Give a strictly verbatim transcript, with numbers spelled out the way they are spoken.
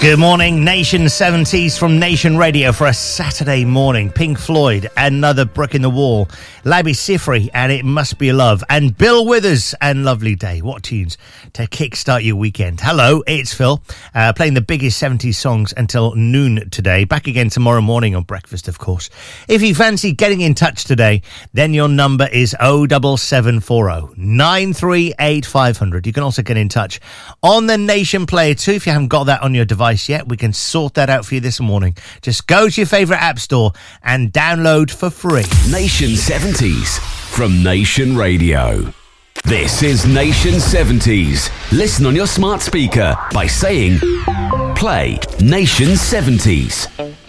Good morning, Nation seventies from Nation Radio for a Saturday morning. Pink Floyd, Another Brick in the Wall, Labi Siffre and It Must Be Love, and Bill Withers and Lovely Day. What tunes to kickstart your weekend. Hello, it's Phil, uh, playing the biggest seventies songs until noon today. Back again tomorrow morning on breakfast, of course. If you fancy getting in touch today, then your number is oh seven seven four oh, nine three eight five hundred. You can also get in touch on the Nation Player too. If you haven't got that on your device yet, we can sort that out for you this morning. Just go to your favourite app store and download for free. Nation seventies from Nation Radio. This is Nation seventies. Listen on your smart speaker by saying play Nation seventies.